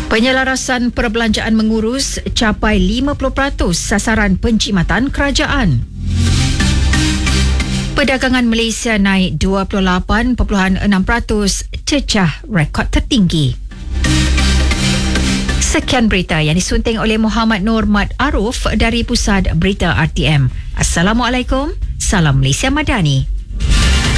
Penyelarasan perbelanjaan mengurus capai 50% sasaran penjimatan kerajaan. Perdagangan Malaysia naik 28.6%, cecah rekod tertinggi. Sekian berita yang disunting oleh Muhammad Nur Mat Aruf dari Pusat Berita RTM. Assalamualaikum, salam Malaysia Madani.